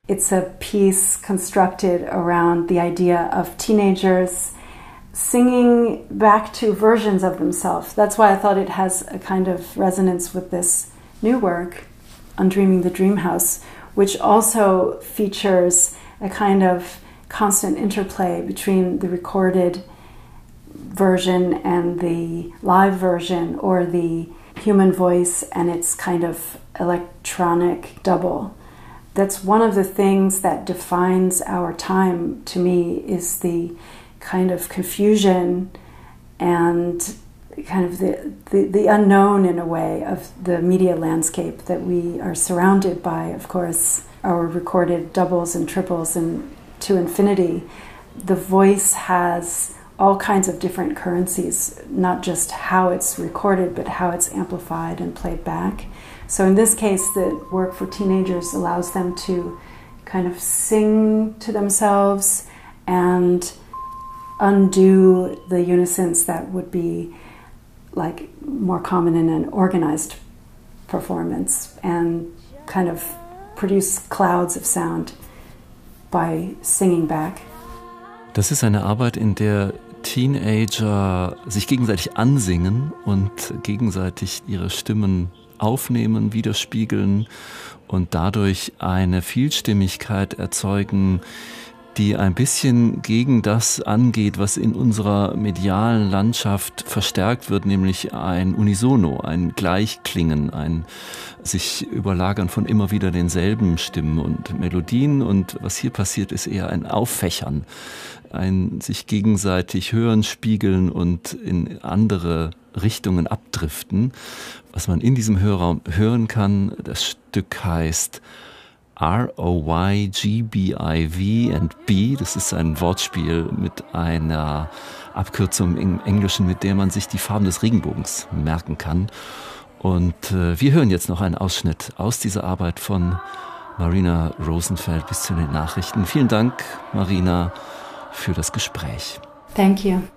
It's a piece constructed around the idea of teenagers singing back to versions of themselves. That's why I thought it has a kind of resonance with this new work, Undreaming the Dream House, which also features a kind of constant interplay between the recorded version and the live version, or the human voice and its kind of electronic double. That's one of the things that defines our time, to me, is the kind of confusion and kind of the unknown, in a way, of the media landscape that we are surrounded by. Of course, our recorded doubles and triples and to infinity. The voice has all kinds of different currencies, not just how it's recorded, but how it's amplified and played back. So in this case, the work for teenagers allows them to kind of sing to themselves and undo the unisons that would be like more common in an organized performance, and kind of produce clouds of sound by singing back. Das ist eine Arbeit, in der Teenager sich gegenseitig ansingen und gegenseitig ihre Stimmen aufnehmen, widerspiegeln und dadurch eine Vielstimmigkeit erzeugen, die ein bisschen gegen das angeht, was in unserer medialen Landschaft verstärkt wird, nämlich ein Unisono, ein Gleichklingen, ein sich überlagern von immer wieder denselben Stimmen und Melodien. Und was hier passiert, ist eher ein Auffächern, ein sich gegenseitig hören, spiegeln und in andere Richtungen abdriften. Was man in diesem Hörraum hören kann, das Stück heißt ROYGBIV and B. Das ist ein Wortspiel mit einer Abkürzung im Englischen, mit der man sich die Farben des Regenbogens merken kann. Und wir hören jetzt noch einen Ausschnitt aus dieser Arbeit von Marina Rosenfeld bis zu den Nachrichten. Vielen Dank, Marina, für das Gespräch. Thank you.